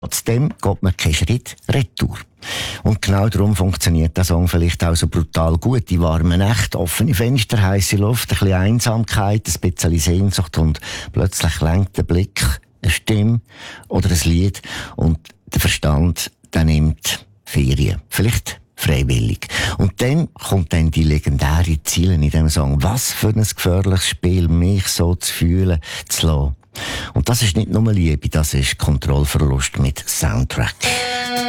Trotzdem geht man keinen Schritt retour. Und genau darum funktioniert der Song vielleicht auch so brutal gut. Die warmen Nächte, offene Fenster, heisse Luft, ein bisschen Einsamkeit, ein bisschen Sehnsucht und plötzlich lenkt der Blick, eine Stimme oder ein Lied und der Verstand, der nimmt Ferien. Vielleicht freiwillig. Und dann kommt dann die legendäre Ziele in diesem Song. Was für ein gefährliches Spiel, mich so zu fühlen, zu lassen. Und das ist nicht nur Liebe, das ist Kontrollverlust mit Soundtrack.